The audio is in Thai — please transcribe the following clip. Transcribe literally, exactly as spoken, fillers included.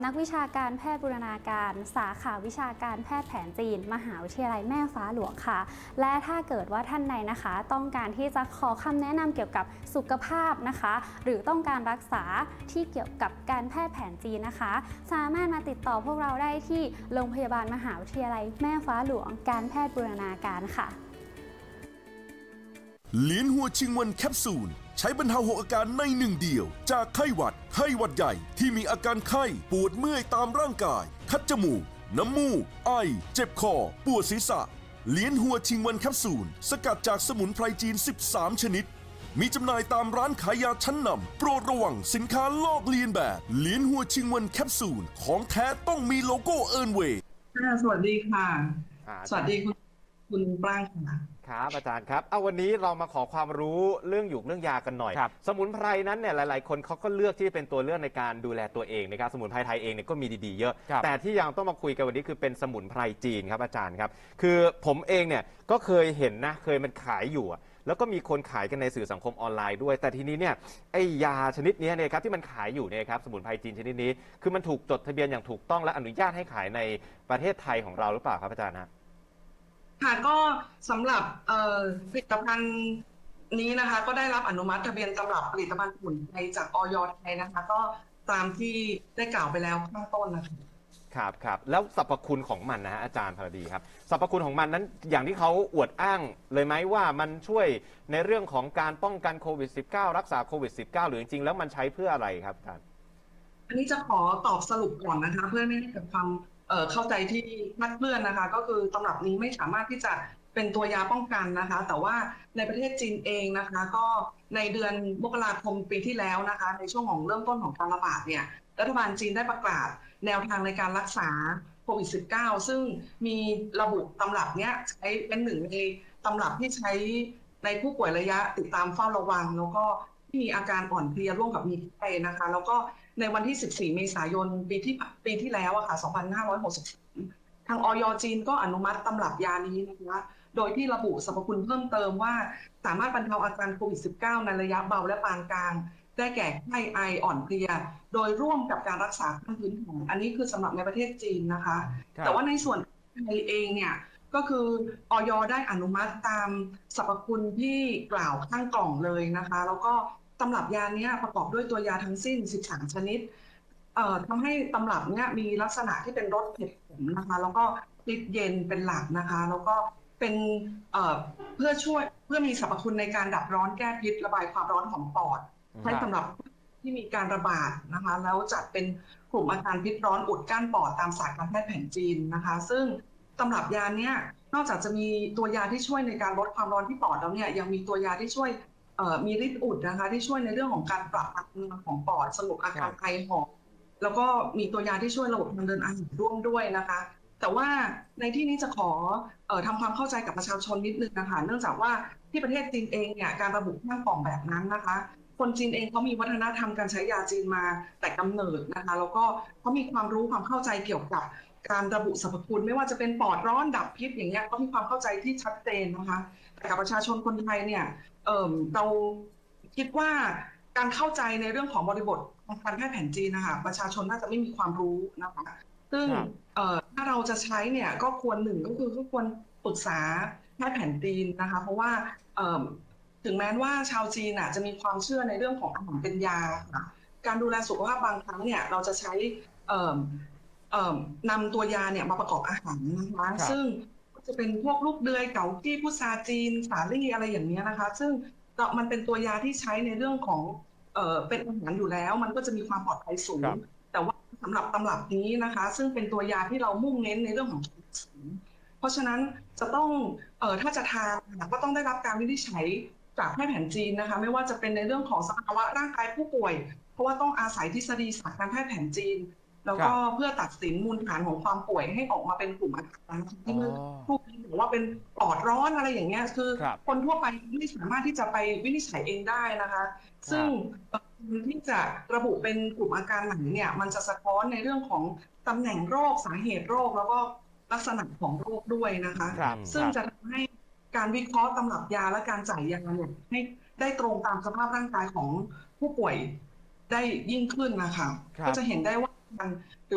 นักวิชาการแพทย์บูรณาการสาขาวิชาการแพทย์แผนจีนมหาวิทยาลัยแม่ฟ้าหลวงค่ะและถ้าเกิดว่าท่านใดนะคะต้องการที่จะขอคำแนะนำเกี่ยวกับสุขภาพนะคะหรือต้องการรักษาที่เกี่ยวกับการแพทย์แผนจีนนะคะสามารถมาติดต่อพวกเราได้ที่โรงพยาบาลมหาวิทยาลัยแม่ฟ้าหลวงการแพทย์บูรณาการค่ะเหลียนหัวชิงวันแคปซูลใช้บรรเทาหกอาการในหนึ่งเดียวจากไข้หวัดไข้หวัดใหญ่ที่มีอาการไข้ปวดเมื่อยตามร่างกายคัดจมูกน้ำมูกไอเจ็บคอปวดศีรษะเหลียนหัวชิงวันแคปซูลสกัดจากสมุนไพรจีนสิบสามชนิดมีจำหน่ายตามร้านขายยาชั้นนำโปรดระวังสินค้าลอกเลียนแบบเหลียนหัวชิงวันแคปซูลของแท้ต้องมีโลโก้เอิร์นเวย์สวัสดีค่ะสวัสดีคุณคุณปรางค่ะครับอาจารย์ครับเอาวันนี้เรามาขอความรู้เรื่องหยูกเรื่องยากันหน่อยสมุนไพรนั้นเนี่ยหลายๆคนเขาก็เลือกที่เป็นตัวเลือกในการดูแลตัวเองนะครับสมุนไพรไทยเองเนี่ยก็มีดีๆเยอะแต่ที่ยังต้องมาคุยกันวันนี้คือเป็นสมุนไพรจีนครับอาจารย์ครับคือผมเองเนี่ยก็เคยเห็นนะเคยมันขายอยู่แล้วก็มีคนขายกันในสื่อสังคมออนไลน์ด้วยแต่ทีนี้เนี่ยไอ้ยาชนิดนี้เนี่ยครับที่มันขายอยู่เนี่ยครับสมุนไพรจีนชนิดนี้คือมันถูกจดทะเบียนอย่างถูกต้องและอนุญาตให้ขายในประเทศไทยของเราหรือเปล่าครับอาจารย์นะค่ะก็สำหรับผลิตภัณฑ์นี้นะคะก็ได้รับอนุมัติทะเบียนตำรับผลิตภัณฑ์สมุนไพรจากอย.ไทยนะคะก็ตามที่ได้กล่าวไปแล้วข้างต้นนะคะครับครับแล้วสรรพคุณของมันนะฮะอาจารย์พรดีครับสรรพคุณของมันนั้นอย่างที่เขาอวดอ้างเลยไหมว่ามันช่วยในเรื่องของการป้องกันโควิด สิบเก้า รักษาโควิด สิบเก้า หรือจริงๆแล้วมันใช้เพื่ออะไรครับอาจารย์อันนี้จะขอตอบสรุปก่อนนะคะเพื่อไม่ให้เกิดความเข้าใจที่คลาดเคลื่อนนะคะก็คือตำรับนี้ไม่สามารถที่จะเป็นตัวยาป้องกันนะคะแต่ว่าในประเทศจีนเองนะคะก็ในเดือนมกราคมปีที่แล้วนะคะในช่วงของเริ่มต้นของการระบาดเนี่ยรัฐบาลจีนได้ประกาศแนวทางในการรักษาโควิด สิบเก้า ซึ่งมีระบุตำรับเนี้ยใช้เป็นหนึ่งในตำรับที่ใช้ในผู้ป่วยระยะติดตามเฝ้าระวังแล้วก็ที่มีอาการอ่อนเพลียร่วมกับมีไข้นะคะแล้วก็ในวันที่สิบสี่เมษายนปีที่ปีที่แล้วอะค่ะสองพันห้าร้อยหกสิบสามทางอย.จีนก็อนุมัติตำรับยานี้นะคะโดยที่ระบุสรรพคุณเพิ่มเติมว่าสามารถบรรเทาอาการโควิด สิบเก้า ในระยะเบาและปานกลางได้แก่ไข้ไออ่อนเพลียโดยร่วมกับการรักษาขั้นพื้นฐานอันนี้คือสำหรับในประเทศจีนนะคะแต่ว่าในส่วนไทยเองเนี่ยก็คืออย.ได้อนุมัติตามสรรพคุณที่กล่าวข้างกล่องเลยนะคะแล้วก็ตำรับยานี้ประกอบด้วยตัวยาทั้งสิ้นสิบสามชนิดเอ่อทำให้ตำรับเนี้ยมีลักษณะที่เป็นรสเผ็ดขมนะคะแล้วก็ฤทธิ์เย็นเป็นหลักนะคะแล้วก็เป็นเอ่อเพื่อช่วยเพื่อมีสรรพคุณในการดับร้อนแก้พิษระบายความร้อนของปอดใช้สำหรับที่มีการระบาดนะคะแล้วจัดเป็นกลุ่มอาการพิษร้อนอุดกั้นปอดตามศาสตร์การแพทย์แผนจีนนะคะซึ่งตำรับยาเนี้ยนอกจากจะมีตัวยาที่ช่วยในการลดความร้อนที่ปอดแล้วเนี่ยยังมีตัวยาที่ช่วยมีฤทธิ์อุดนะคะที่ช่วยในเรื่องของการปรับการทำงานของปอดสงบอาการไอหอบแล้วก็มีตัวยาที่ช่วยระบบทางเดินอาหารร่วมด้วยนะคะแต่ว่าในที่นี้จะขอเอ่อทำความเข้าใจกับประชาชนนิดนึงนะคะเนื่องจากว่าที่ประเทศจีนเองเนี่ยการระบุข้างกล่องแบบนั้นนะคะคนจีนเองเขามีวัฒนธรรมการใช้ยาจีนมาแต่กำเนิดนะคะแล้วก็เขามีความรู้ความเข้าใจเกี่ยวกับการระบุสรรพคุณไม่ว่าจะเป็นปอดร้อนดับพิษอย่างเงี้ยเขามีความเข้าใจที่ชัดเจนนะคะแต่กับประชาชนคนไทยเนี่ยเอ่อเราคิดว่าการเข้าใจในเรื่องของบริบททางการแพทย์แผนจีนนะคะประชาชนน่าจะไม่มีความรู้นะคะซึ่งถ้าเราจะใช้เนี่ยก็ควรหนึ่งก็คือก็ควรปรึกษาแพทย์แผนจีนนะคะเพราะว่าถึงแม้ว่าชาวจีนจะมีความเชื่อในเรื่องของอาหารเป็นยาการดูแลสุขภาพบางครั้งเนี่ยเราจะใช้นำตัวยาเนี่ยมาประกอบอาหารนะคะซึ่งจะเป็นพวกลูกเดือยเก๋าจี้พุทราจีนสาลี่อะไรอย่างนี้นะคะซึ่งมันเป็นตัวยาที่ใช้ในเรื่องของเป็นอาหารอยู่แล้วมันก็จะมีความปลอดภัยสูงแต่ว่าสำหรับตำรับนี้นะคะซึ่งเป็นตัวยาที่เรามุ่งเน้นในเรื่องของเพราะฉะนั้นจะต้องเอ่อถ้าจะทานก็ต้องได้รับการวินิจฉัยจากแพทย์แผนจีนนะคะไม่ว่าจะเป็นในเรื่องของสภาวะร่างกายผู้ป่วยเพราะว่าต้องอาศัยทฤษฎีศาสตร์การแพทย์แผนจีนแล้วก็เพื่อตัดสินมูลฐานของความป่วยให้ออกมาเป็นกลุ่มอาการที่เมื่อผู้บอกว่าเป็นปอดร้อนอะไรอย่างเงี้ยคือคนทั่วไปไม่สามารถที่จะไปวินิจฉัยเองได้นะคะซึ่งที่จะระบุเป็นกลุ่มอาการไหนเนี่ยมันจะสะท้อนในเรื่องของตำแหน่งโรคสาเหตุโรคแล้วก็ลักษณะของโรคด้วยนะคะซึ่งจะทำให้การวิเคราะห์ตำรับยาและการจ่ายยาเนี่ยให้ได้ตรงตามสภาพร่างกายของผู้ป่วยได้ยิ่งขึ้นนะคะก็จะเห็นได้ว่ามัน